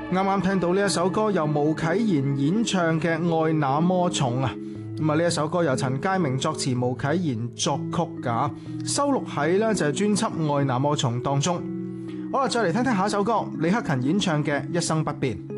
啱啱聽到呢一首歌由巫啟賢演唱嘅《愛那麼重》啊，咁啊呢一首歌由陳佳明作詞，巫啟賢作曲噶，收錄喺呢就係專輯《愛那麼重》當中。好啦，再嚟聽聽下一首歌，李克勤演唱嘅《一生不變》。